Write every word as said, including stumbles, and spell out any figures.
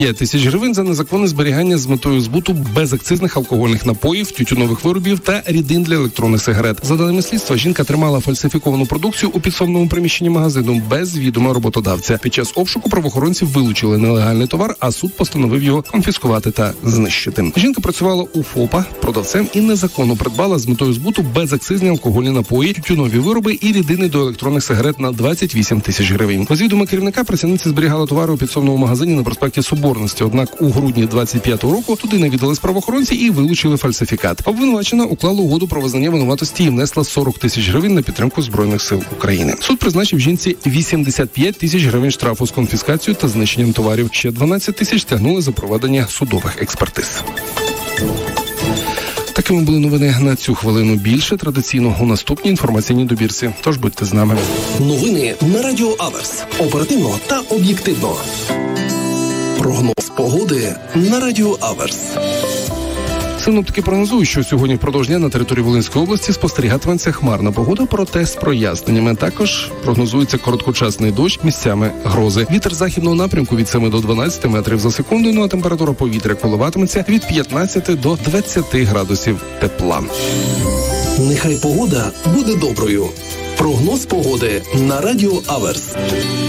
п'ять тисяч гривень за незаконне зберігання з метою збуту безакцизних алкогольних напоїв, тютюнових виробів та рідин для електронних сигарет. За даними слідства, жінка тримала фальсифіковану продукцію у підсобному приміщенні магазину без відома роботодавця. Під час обшуку правоохоронці вилучили нелегальний товар, а суд постановив його конфіскувати та знищити. Жінка працювала у ФОПа продавцем і незаконно придбала з метою збуту безакцизні алкогольні напої, тютюнові вироби і рідини до електронних сигарет на двадцять вісім тисяч гривень. З відома керівника працівниця зберігала товари у підсобному магазині на проспекті Соборності. Однак у грудні двадцять п'ятого року туди навідались правоохоронці і вилучили фальсифікат. Обвинувачена уклала угоду про визнання винуватості і внесла сорок тисяч гривень на підтримку Збройних сил України. Суд призначив жінці вісімдесят п'ять тисяч гривень штрафу з конфіскацією та знищенням товарів. Ще дванадцять тисяч стягнули за проведення судових експертиз. Такими були новини на цю хвилину. Більше традиційно у наступній інформаційній добірці. Тож будьте з нами. Новини на Радіо Аверс. Оперативно та об'єктивно. Прогноз погоди на Радіо Аверс. Синоптики прогнозують, що сьогодні впродовж дня на території Волинської області спостерігатиметься хмарна погода, проте з проясненнями. Також прогнозується короткочасний дощ, місцями грози. Вітер західного напрямку від семи до дванадцяти метрів за секунду, ну а температура повітря коливатиметься від п'ятнадцяти до двадцяти градусів тепла. Нехай погода буде доброю. Прогноз погоди на Радіо Аверс.